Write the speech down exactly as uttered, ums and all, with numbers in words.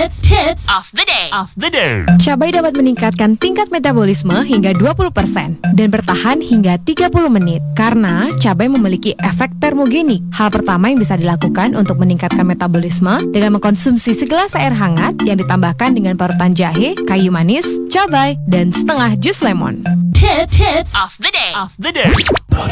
Tips Tips of the day. Of the day. Cabai dapat meningkatkan tingkat metabolisme hingga dua puluh persen dan bertahan hingga tiga puluh menit karena cabai memiliki efek termogenik. Hal pertama yang bisa dilakukan untuk meningkatkan metabolisme dengan mengkonsumsi segelas air hangat yang ditambahkan dengan parutan jahe, kayu manis, cabai, dan setengah jus lemon. Tips Tips of the day. Of the day.